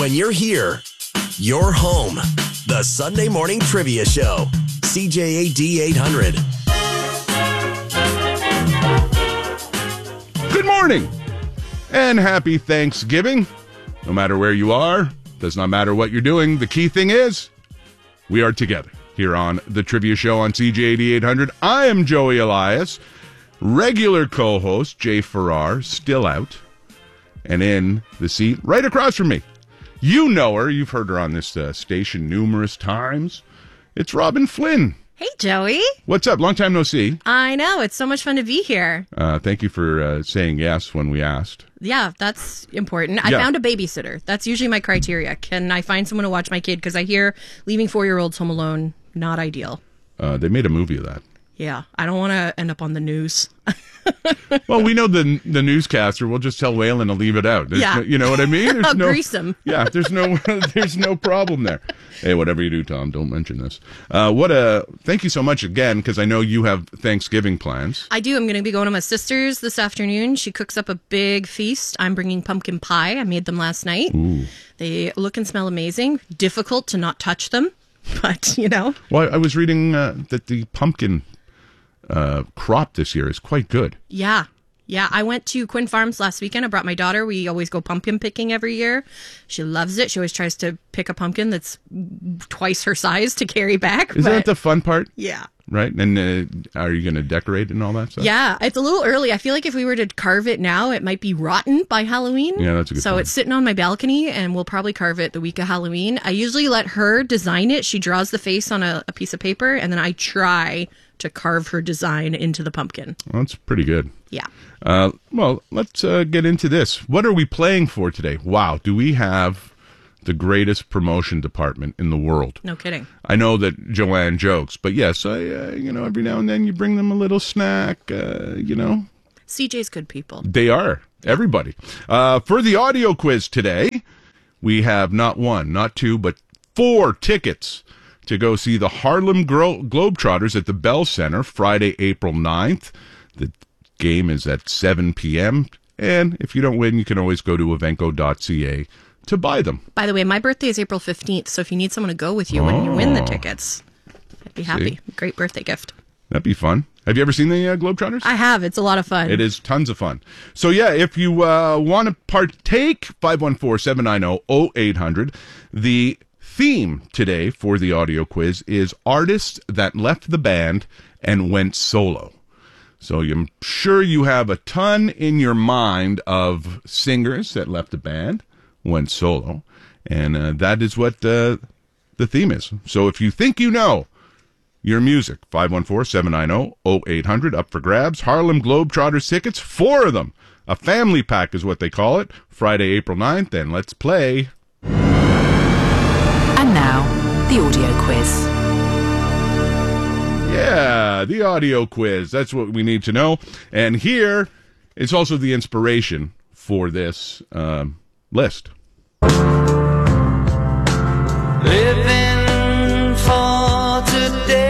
When you're here, you're home. The Sunday Morning Trivia Show. CJAD 800. Good morning and happy Thanksgiving. No matter where you are, does not matter what you're doing. The key thing is we are together here on the Trivia Show on CJAD 800. I am Joey Elias. Regular co-host Jay Farrar, still out. And in the seat right across from me. You know her. You've heard her on this station numerous times. It's Robin Flynn. Hey, Joey. What's up? Long time no see. I know. It's so much fun to be here. Thank you for saying yes when we asked. Yeah, that's important. I found a babysitter. That's usually my criteria. Can I find someone to watch my kid? Because I hear leaving 4-year-olds home alone, not ideal. They made a movie of that. Yeah, I don't want to end up on the news. Well, we know the newscaster. We'll just tell Waylon to leave it out. Yeah. You know what I mean? I'll grease him. Yeah, there's no problem there. Hey, whatever you do, Tom, don't mention this. Thank you so much again, because I know you have Thanksgiving plans. I do. I'm going to be going to my sister's this afternoon. She cooks up a big feast. I'm bringing pumpkin pie. I made them last night. Ooh. They look and smell amazing. Difficult to not touch them, but, you know. Well, I was reading that the pumpkin crop this year is quite good. Yeah. I went to Quinn Farms last weekend. I brought my daughter. We always go pumpkin picking every year. She loves it. She always tries to pick a pumpkin that's twice her size to carry back. Isn't that the fun part? Yeah. Right? And are you going to decorate and all that stuff? Yeah. It's a little early. I feel like if we were to carve it now, it might be rotten by Halloween. Yeah, that's a good point. It's sitting on my balcony, and we'll probably carve it the week of Halloween. I usually let her design it. She draws the face on a piece of paper, and then I try to carve her design into the pumpkin. Well, that's pretty good. Yeah. Well, let's get into this. What are we playing for today? Wow, do we have the greatest promotion department in the world? No kidding. I know that Joanne jokes, but yes, every now and then you bring them a little snack, CJ's good people. They are. Everybody. For the audio quiz today, we have not one, not two, but 4 tickets to go see the Harlem Globetrotters at the Bell Center Friday, April 9th. The game is at 7 p.m. And if you don't win, you can always go to evenco.ca to buy them. By the way, my birthday is April 15th, so if you need someone to go with you when you win the tickets, I'd be happy. See? Great birthday gift. That'd be fun. Have you ever seen the Globetrotters? I have. It's a lot of fun. It is tons of fun. So, yeah, if you want to partake, 514-790-0800. The theme today for the audio quiz is artists that left the band and went solo. So I'm sure you have a ton in your mind of singers that left the band, went solo, and that is what the theme is. So if you think you know your music, 514-790-0800, up for grabs. Harlem Globetrotters tickets, 4 of them. A family pack is what they call it. Friday, April 9th, and let's play. And now, the audio quiz. Yeah, the audio quiz. That's what we need to know. And here is also the inspiration for this list. Living for today.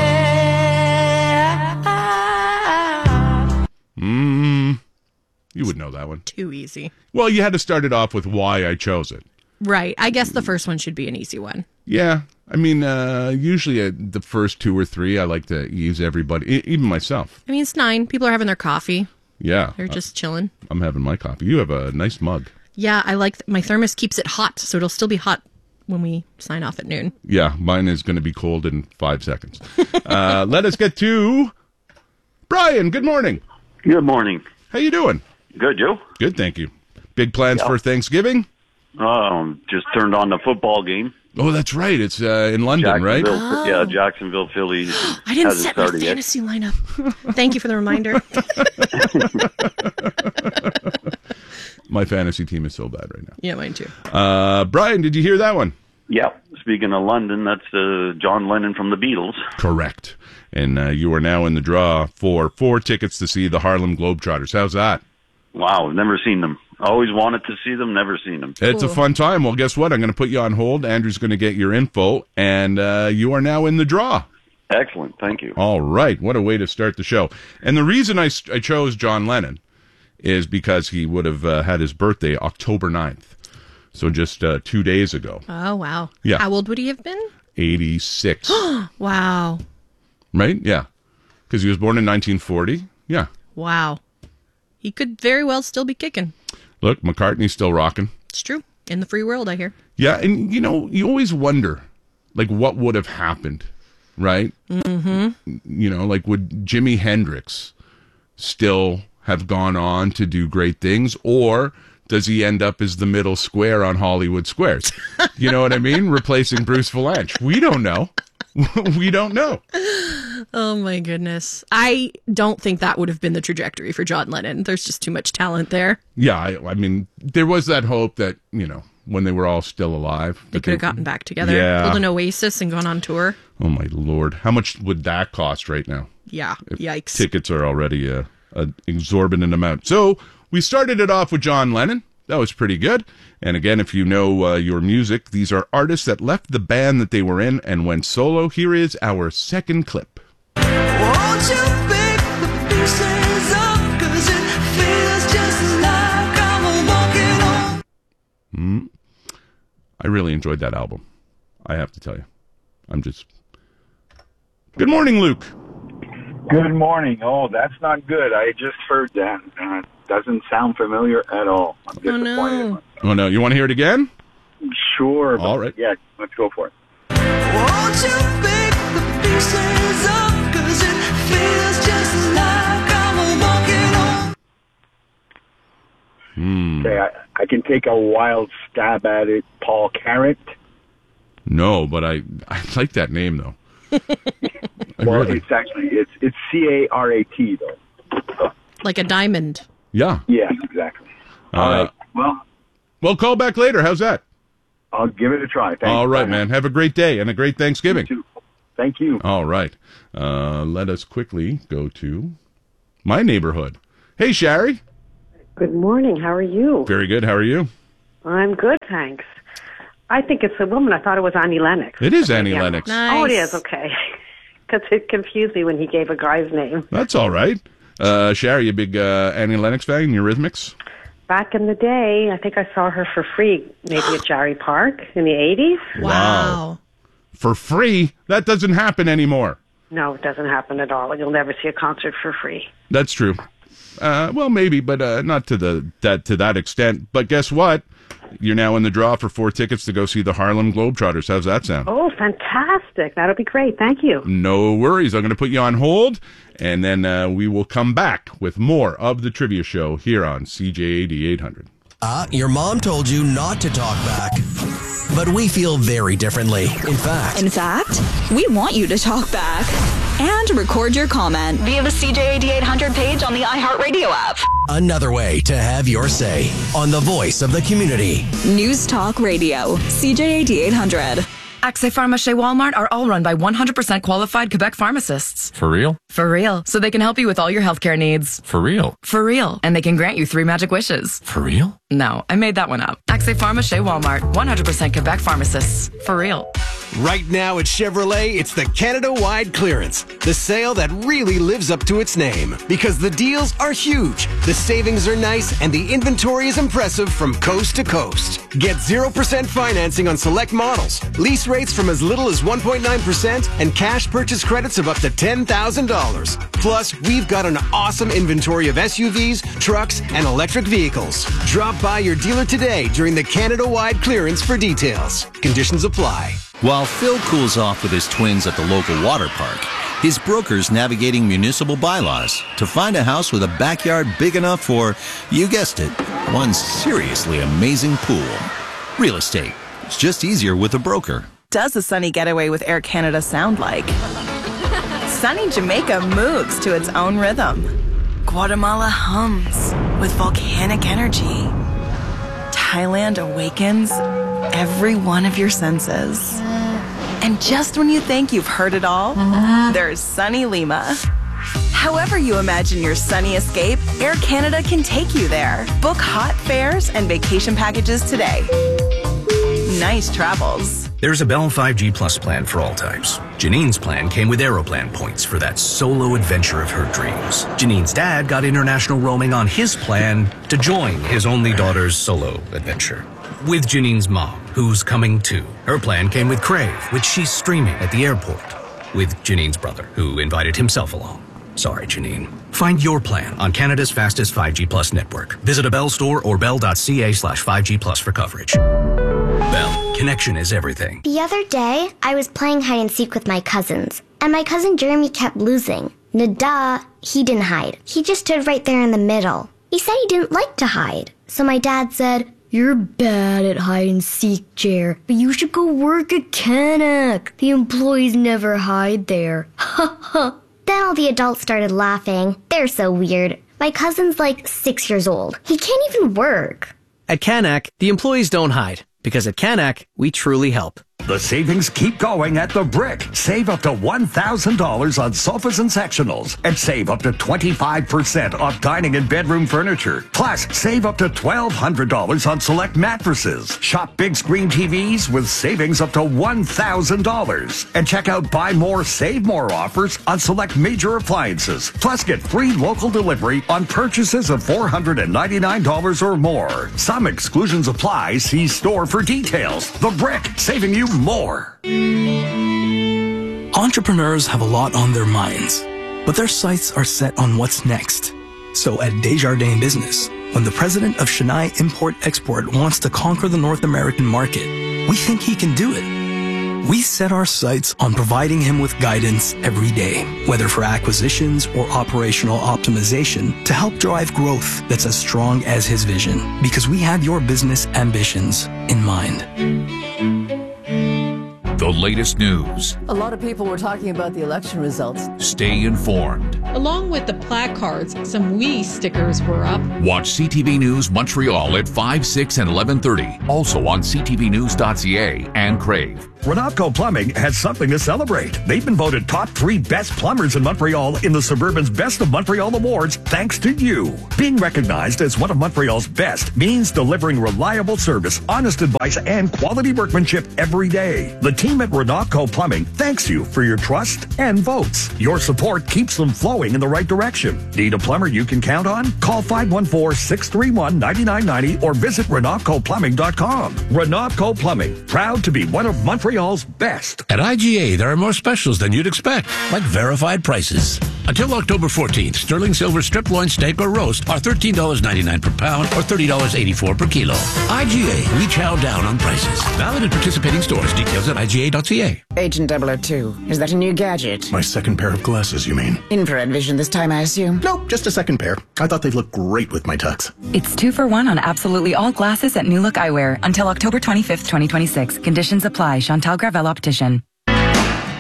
You would know that one. Too easy. Well, you had to start it off with why I chose it. Right. I guess the first one should be an easy one. Yeah. I mean, usually the first 2 or 3, I like to ease everybody, even myself. I mean, it's 9. People are having their coffee. Yeah. They're just chilling. I'm having my coffee. You have a nice mug. Yeah, I like my thermos keeps it hot, so it'll still be hot when we sign off at noon. Yeah, mine is going to be cold in 5 seconds. Let us get to Brian. Good morning. Good morning. How you doing? Good, Joe? Good, thank you. Big plans for Thanksgiving? Just turned on the football game. Oh, that's right. It's in London, right? Oh. Yeah, Jacksonville, Philly. I didn't set my fantasy lineup. Thank you for the reminder. My fantasy team is so bad right now. Yeah, mine too. Brian, did you hear that one? Yeah. Speaking of London, that's John Lennon from the Beatles. Correct. And you are now in the draw for 4 tickets to see the Harlem Globetrotters. How's that? Wow, never seen them. Always wanted to see them, never seen them. It's a fun time. Well, guess what? I'm going to put you on hold. Andrew's going to get your info, and you are now in the draw. Excellent. Thank you. All right. What a way to start the show. And the reason I chose John Lennon is because he would have had his birthday October 9th. So just 2 days ago. Oh, wow. Yeah. How old would he have been? 86. Wow. Right? Yeah. Because he was born in 1940. Yeah. Wow. He could very well still be kicking. Look, McCartney's still rocking. It's true. In the free world, I hear. Yeah, and you always wonder, like, what would have happened, right? Mm-hmm. Like, would Jimi Hendrix still have gone on to do great things, or does he end up as the middle square on Hollywood Squares? You know what I mean? Replacing Bruce Vilanch. We don't know. We don't know. Oh, my goodness. I don't think that would have been the trajectory for John Lennon. There's just too much talent there. Yeah, I mean, there was that hope that, when they were all still alive. They could have gotten back together. Yeah. Pulled an Oasis and gone on tour. Oh, my Lord. How much would that cost right now? Yeah. Yikes. Tickets are already an exorbitant amount. So we started it off with John Lennon. That was pretty good. And again, if you know your music, these are artists that left the band that they were in and went solo. Here is our second clip. Won't you pick the pieces up, 'cause it feels just like I'm walking on. I really enjoyed that album. I have to tell you. Good morning, Luke. Good morning. Oh, that's not good. I just heard that. Doesn't sound familiar at all. I'm disappointed. Oh, no. You want to hear it again? Sure. All right. Yeah, let's go for it. Won't you pick the pieces up, 'cause it feels just like I'm walking on. Okay, I can take a wild stab at it. Paul Carrot. No, but I like that name, though. It's C-A-R-A-T, though. Like a diamond. Yeah. Yes, exactly. All right. Well, call back later. How's that? I'll give it a try. Thanks. All right, man. Have a great day and a great Thanksgiving. You too. Thank you. All right. Let us quickly go to my neighborhood. Hey, Shari. Good morning. How are you? Very good. How are you? I'm good, thanks. I think it's a woman. I thought it was Annie Lennox. It is Annie Lennox. Nice. Oh, it is. Okay. Because it confused me when he gave a guy's name. That's all right. Shari, you a big Annie Lennox fan, Eurythmics? Back in the day, I think I saw her for free, maybe at Jarry Park in the 80s. Wow. For free? That doesn't happen anymore. No, it doesn't happen at all. You'll never see a concert for free. That's true. Well, maybe, but not to that extent. But guess what? You're now in the draw for 4 tickets to go see the Harlem Globetrotters. How's that sound? Oh, fantastic. That'll be great. Thank you. No worries. I'm going to put you on hold, and then we will come back with more of the trivia show here on CJAD 800. Your mom told you not to talk back, but we feel very differently. In fact, we want you to talk back and record your comment via the CJAD 800 page on the iHeartRadio app. another way to have your say on the voice of the community. News Talk Radio, CJAD 800. Accès Pharmacie Walmart are all run by 100% qualified Quebec pharmacists. For real? For real. So they can help you with all your healthcare needs. For real? For real. And they can grant you 3 magic wishes. For real? No, I made that one up. Accès Pharmacie Walmart, 100% Quebec pharmacists. For real. Right now at Chevrolet, it's the Canada-wide clearance. The sale that really lives up to its name. Because the deals are huge, the savings are nice, and the inventory is impressive from coast to coast. Get 0% financing on select models, lease rates from as little as 1.9%, and cash purchase credits of up to $10,000. Plus, we've got an awesome inventory of SUVs, trucks, and electric vehicles. Drop by your dealer today during the Canada-wide clearance for details. Conditions apply. While Phil cools off with his twins at the local water park, his broker's navigating municipal bylaws to find a house with a backyard big enough for, you guessed it, one seriously amazing pool. Real estate. It's just easier with a broker. Does a sunny getaway with Air Canada sound like? Sunny Jamaica moves to its own rhythm. Guatemala hums with volcanic energy. Thailand awakens every one of your senses. And just when you think you've heard it all, there's sunny Lima. However you imagine your sunny escape, Air Canada can take you there. Book hot fares and vacation packages today. Nice travels. There's a Bell 5G Plus plan for all types. Janine's plan came with Aeroplan points for that solo adventure of her dreams. Janine's dad got international roaming on his plan to join his only daughter's solo adventure. with Janine's mom, who's coming too. Her plan came with Crave, which she's streaming at the airport, with Janine's brother, who invited himself along. Sorry, Janine. Find your plan on Canada's fastest 5G Plus network. Visit a Bell store or bell.ca/5G Plus for coverage. Bell, connection is everything. The other day, I was playing hide and seek with my cousins, and my cousin Jeremy kept losing. Nada, he didn't hide. He just stood right there in the middle. He said he didn't like to hide. So my dad said, "You're bad at hide and seek, Jer, but you should go work at Canuck. The employees never hide there." Ha ha. Then all the adults started laughing. They're so weird. My cousin's like 6 years old. He can't even work. At Canuck, the employees don't hide, because at Canuck, we truly help. The savings keep going at The Brick. Save up to $1,000 on sofas and sectionals, and save up to 25% off dining and bedroom furniture. Plus, save up to $1,200 on select mattresses. Shop big screen TVs with savings up to $1,000. And check out Buy More, Save More offers on select major appliances. Plus, get free local delivery on purchases of $499 or more. Some exclusions apply. See store for details. The Brick, saving you more. Entrepreneurs have a lot on their minds, but their sights are set on what's next. So at Desjardins Business, when the president of Chennai Import-Export wants to conquer the North American market, we think he can do it. We set our sights on providing him with guidance every day, whether for acquisitions or operational optimization, to help drive growth that's as strong as his vision, because we have your business ambitions in mind. The latest news. A lot of people were talking about the election results. Stay informed. Along with the placards, some "We" stickers were up. Watch CTV News Montreal at 5, 6, and 11:30. Also on ctvnews.ca and Crave. Renatco Plumbing has something to celebrate. They've been voted top 3 best plumbers in Montreal in the Suburban's Best of Montreal Awards thanks to you. Being recognized as one of Montreal's best means delivering reliable service, honest advice, and quality workmanship every day. The team at Renatco Plumbing thanks you for your trust and votes. Your support keeps them flowing in the right direction. Need a plumber you can count on? Call 514-631-9990 or visit RenatcoPlumbing.com. Renatco Plumbing, proud to be one of Montreal's best. At IGA, there are more specials than you'd expect, like verified prices. Until October 14th, sterling silver strip loin steak or roast are $13.99 per pound or $30.84 per kilo. IGA, we chow down on prices. Valid at participating stores. Details at IGA.ca. Agent 002, is that a new gadget? My second pair of glasses, you mean? Infrared vision this time, I assume? Nope, just a second pair. I thought they'd look great with my tux. It's 2 for 1 on absolutely all glasses at New Look Eyewear until October 25th, 2026. Conditions apply. Chantal Gravel Optician.